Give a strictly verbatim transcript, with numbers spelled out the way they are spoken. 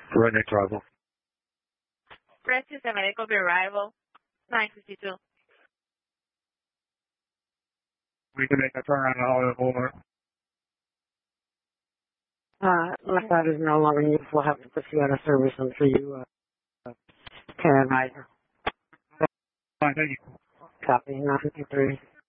Right next arrival. Rescue seven, copy arrival. nine fifty-two. We can make a turn on the Hollywood Boulevard. Uh, left side is no longer used. We'll have to put you out of service until you, uh, can advisor. Fine, thank you. Copy, nine fifty-three.